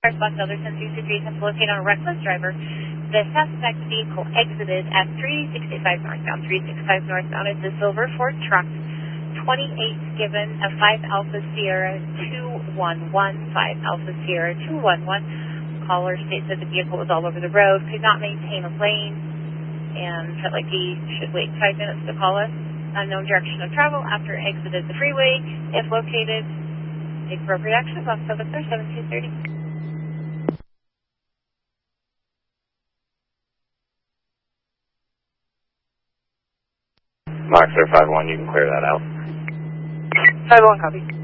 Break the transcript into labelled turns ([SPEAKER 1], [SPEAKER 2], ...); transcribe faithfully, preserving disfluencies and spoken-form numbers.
[SPEAKER 1] Response other ten two three attempts to locate on a reckless driver. The suspect vehicle exited at three sixty-five northbound. three sixty-five northbound is a silver Ford truck. twenty-eight given a five Alpha Sierra two one one. five Alpha Sierra two one one. Caller states that the vehicle was all over the road, could not maintain a lane, and felt like he should wait five minutes to call us. Unknown direction of travel after exited the freeway. If located, take appropriate action. Box seven sir, seventeen thirty.
[SPEAKER 2] Moxer five one, you can clear that out.
[SPEAKER 1] five one, copy.